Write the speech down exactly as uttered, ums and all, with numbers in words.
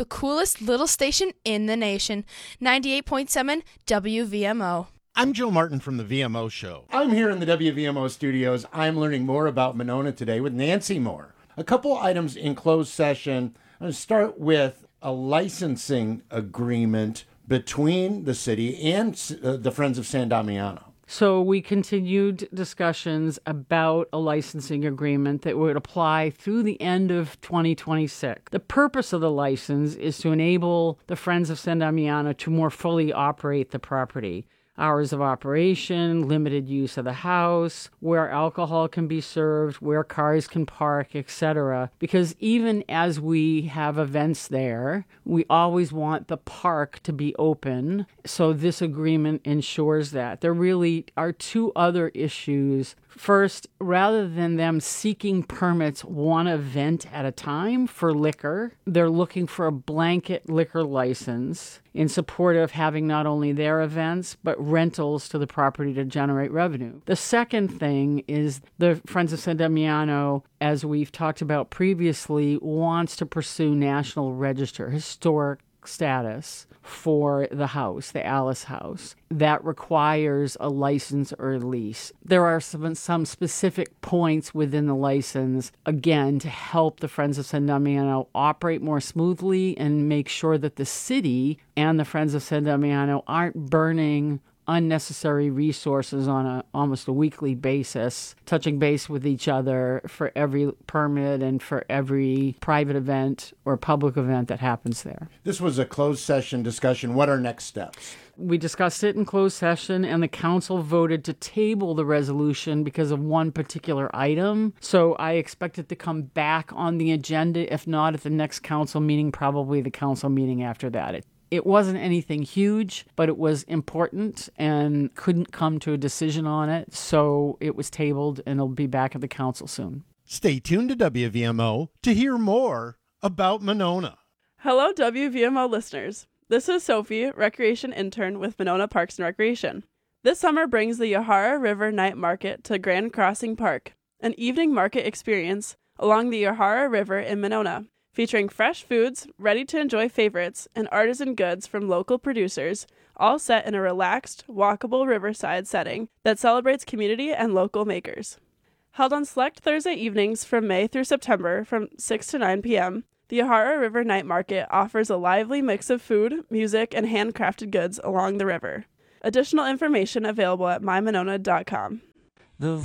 the coolest little station in the nation. ninety-eight point seven W V M O. I'm Joe Martin from the V M O Show. I'm here in the W V M O studios. I'm learning more about Monona today with Nancy Moore. A couple items in closed session. I'm going to start with a licensing agreement between the city and uh, the Friends of San Damiano. So we continued discussions about a licensing agreement that would apply through the end of twenty twenty-six. The purpose of the license is to enable the Friends of San Damiano to more fully operate the property. Hours of operation, limited use of the house, where alcohol can be served, where cars can park, et cetera. Because even as we have events there, we always want the park to be open. So this agreement ensures that. There really are two other issues. First, rather than them seeking permits one event at a time for liquor, they're looking for a blanket liquor license in support of having not only their events, but rentals to the property to generate revenue. The second thing is the Friends of San Damiano, as we've talked about previously, wants to pursue National Register, historic status for the house, the Alice House. That requires a license or a lease. There are some, some specific points within the license, again, to help the Friends of San Damiano operate more smoothly and make sure that the city and the Friends of San Damiano aren't burning unnecessary resources on a almost a weekly basis, touching base with each other for every permit and for every private event or public event that happens there. This was a closed session discussion. What are next steps? We discussed it in closed session, and the council voted to table the resolution because of one particular item. So I expect it to come back on the agenda, if not at the next council meeting, probably the council meeting after that. It It wasn't anything huge, but it was important and couldn't come to a decision on it. So it was tabled and it'll be back at the council soon. Stay tuned to W V M O to hear more about Monona. Hello, W V M O listeners. This is Sophie, Recreation Intern with Monona Parks and Recreation. This summer brings the Yahara River Night Market to Grand Crossing Park, an evening market experience along the Yahara River in Monona, featuring fresh foods, ready-to-enjoy favorites, and artisan goods from local producers, all set in a relaxed, walkable riverside setting that celebrates community and local makers. Held on select Thursday evenings from May through September from six to nine p.m., the Yahara River Night Market offers a lively mix of food, music, and handcrafted goods along the river. Additional information available at my monona dot com. The